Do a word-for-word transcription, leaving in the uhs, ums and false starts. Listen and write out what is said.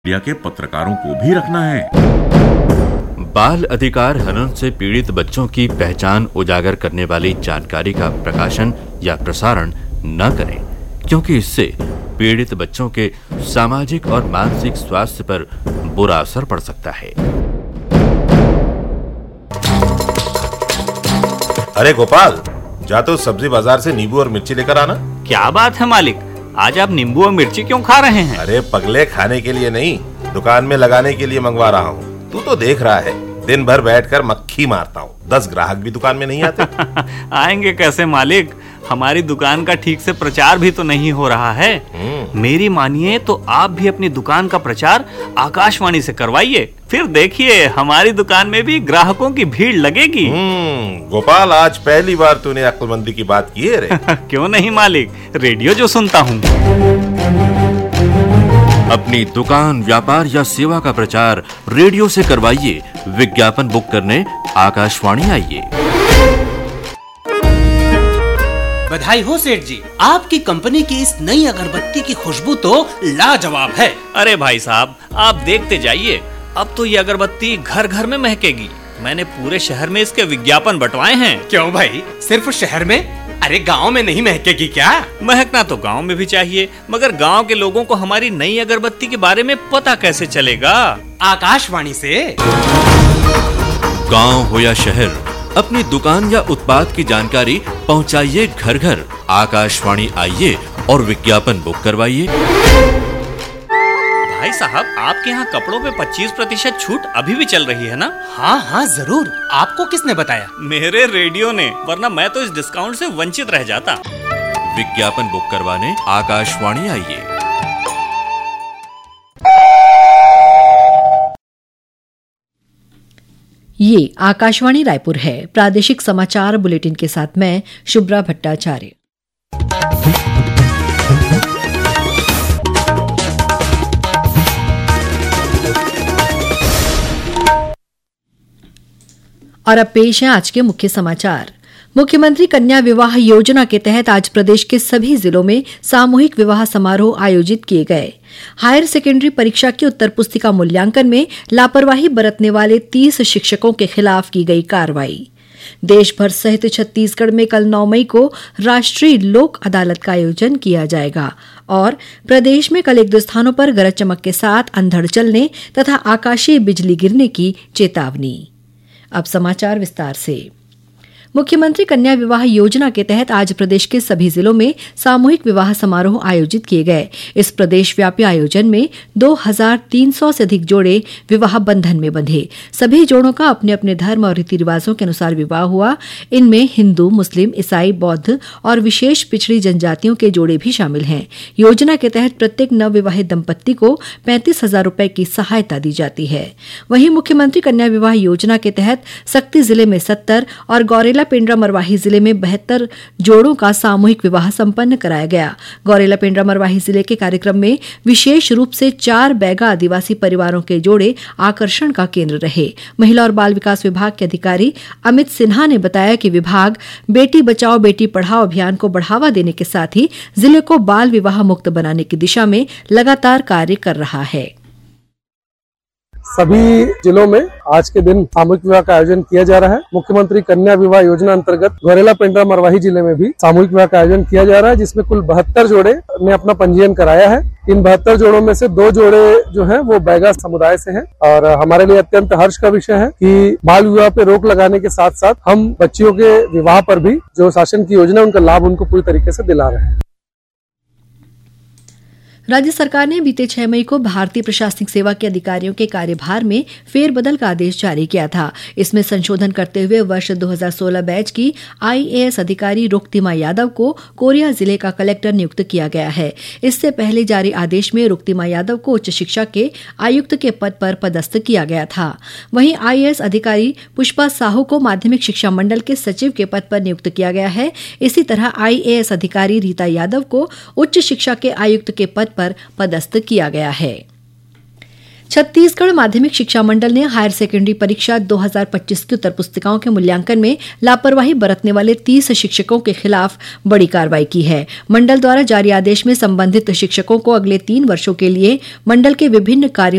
Media के पत्रकारों को भी रखना है। बाल अधिकार हनन से पीड़ित बच्चों की पहचान उजागर करने वाली जानकारी का प्रकाशन या प्रसारण न करें, क्योंकि इससे पीड़ित बच्चों के सामाजिक और मानसिक स्वास्थ्य पर बुरा असर पड़ सकता है। अरे गोपाल, जा तो सब्जी बाजार से नींबू और मिर्ची लेकर आना। क्या बात है मालिक, आज आप नींबू और मिर्ची क्यों खा रहे हैं? अरे पगले, खाने के लिए नहीं, दुकान में लगाने के लिए मंगवा रहा हूँ। तू तो देख रहा है, दिन भर बैठकर मक्खी मारता हूँ, दस ग्राहक भी दुकान में नहीं आते। आएंगे कैसे मालिक, हमारी दुकान का ठीक से प्रचार भी तो नहीं हो रहा है। मेरी मानिए तो आप भी अपनी दुकान का प्रचार आकाशवाणी से करवाइए, फिर देखिए हमारी दुकान में भी ग्राहकों की भीड़ लगेगी। गोपाल, आज पहली बार तूने अक्लमंदी की बात की है रे। क्यों नहीं मालिक, रेडियो जो सुनता हूँ। अपनी दुकान, व्यापार या सेवा का प्रचार रेडियो से करवाइए। विज्ञापन बुक करने आकाशवाणी आइए। बधाई हो सेठ जी, आपकी कंपनी की इस नई अगरबत्ती की खुशबू तो लाजवाब है। अरे भाई साहब, आप देखते जाइए, अब तो ये अगरबत्ती घर घर में महकेगी। मैंने पूरे शहर में इसके विज्ञापन बंटवाए हैं। क्यों भाई, सिर्फ शहर में? अरे गांव में नहीं महकेगी क्या? महकना तो गांव में भी चाहिए, मगर गांव के लोगों को हमारी नई अगरबत्ती के बारे में पता कैसे चलेगा? आकाशवाणी से। गांव हो या शहर, अपनी दुकान या उत्पाद की जानकारी पहुंचाइए घर घर। आकाशवाणी आइए और विज्ञापन बुक करवाइए। भाई साहब, आपके यहाँ कपड़ों पे पच्चीस प्रतिशत छूट अभी भी चल रही है ना? हाँ हाँ जरूर। आपको किसने बताया? मेरे रेडियो ने, वरना मैं तो इस डिस्काउंट से वंचित रह जाता। विज्ञापन बुक करवाने आकाशवाणी आइए। ये आकाशवाणी रायपुर है। प्रादेशिक समाचार बुलेटिन के साथ मैं शुभ्रा भट्टाचार्य। और अब पेश है आज के मुख्य समाचार। मुख्यमंत्री कन्या विवाह योजना के तहत आज प्रदेश के सभी जिलों में सामूहिक विवाह समारोह आयोजित किए गए। हायर सेकेंडरी परीक्षा की उत्तर पुस्तिका मूल्यांकन में लापरवाही बरतने वाले तीस शिक्षकों के खिलाफ की गई कार्रवाई। देश भर सहित छत्तीसगढ़ में कल नौ मई को राष्ट्रीय लोक अदालत का आयोजन किया जाएगा और प्रदेश में कल एक दो स्थानों पर गरज चमक के साथ अंधड़ चलने तथा आकाशीय बिजली गिरने की चेतावनी। अब समाचार विस्तार से। मुख्यमंत्री कन्या विवाह योजना के तहत आज प्रदेश के सभी जिलों में सामूहिक विवाह समारोह आयोजित किए गए। इस प्रदेश व्यापी आयोजन में दो हजार तीन सौ से अधिक जोड़े विवाह बंधन में बंधे। सभी जोड़ों का अपने अपने धर्म और रीति रिवाजों के अनुसार विवाह हुआ। इनमें हिंदू, मुस्लिम, ईसाई, बौद्ध और विशेष पिछड़ी जनजातियों के जोड़े भी शामिल हैं। योजना के तहत प्रत्येक नवविवाहित दंपत्ति को पैंतीस हजार रूपये की सहायता दी जाती है। वहीं मुख्यमंत्री कन्या विवाह योजना के तहत सक्ती जिले में सत्तर और गौरेला पेंड्रा मरवाही जिले में बहत्तर जोड़ों का सामूहिक विवाह संपन्न कराया गया। गौरेला पेंड्रा मरवाही जिले के कार्यक्रम में विशेष रूप से चार बैगा आदिवासी परिवारों के जोड़े आकर्षण का केंद्र रहे। महिला और बाल विकास विभाग के अधिकारी अमित सिन्हा ने बताया कि विभाग बेटी बचाओ बेटी पढ़ाओ अभियान को बढ़ावा देने के साथ ही जिले को बाल विवाह मुक्त बनाने की दिशा में लगातार कार्य कर रहा है। सभी जिलों में आज के दिन सामूहिक विवाह का आयोजन किया जा रहा है। मुख्यमंत्री कन्या विवाह योजना अंतर्गत गौरेला पेंड्रा मरवाही जिले में भी सामूहिक विवाह का आयोजन किया जा रहा है, जिसमें कुल बहत्तर जोड़े ने अपना पंजीयन कराया है। इन बहत्तर जोड़ों में से दो जोड़े जो हैं वो बैगा समुदाय से हैं और हमारे लिए अत्यंत हर्ष का विषय है कि बाल विवाह पे रोक लगाने के साथ साथ हम बच्चियों के विवाह पर भी जो शासन की योजना है उनका लाभ उनको पूरी तरीके से दिला रहे हैं। राज्य सरकार ने बीते छह मई को भारतीय प्रशासनिक सेवा के अधिकारियों के कार्यभार में फेरबदल का आदेश जारी किया था। इसमें संशोधन करते हुए वर्ष दो हजार सोलह बैच की आईएएस अधिकारी रुक्तिमा यादव को कोरिया जिले का कलेक्टर नियुक्त किया गया है। इससे पहले जारी आदेश में रुक्तिमा यादव को उच्च शिक्षा के आयुक्त के पद पर पदस्थ किया गया था। वहीं आईएएस अधिकारी पुष्पा साहू को माध्यमिक शिक्षा मंडल के सचिव के पद पर नियुक्त किया गया है। इसी तरह आईएएस अधिकारी रीता यादव को उच्च शिक्षा के आयुक्त के पद पर पदस्थ किया गया है। छत्तीसगढ़ माध्यमिक शिक्षा मंडल ने हायर सेकेंडरी परीक्षा दो हजार पच्चीस की उत्तर पुस्तिकाओं के मूल्यांकन में लापरवाही बरतने वाले तीस शिक्षकों के खिलाफ बड़ी कार्रवाई की है। मंडल द्वारा जारी आदेश में संबंधित शिक्षकों को अगले तीन वर्षों के लिए मंडल के विभिन्न कार्यों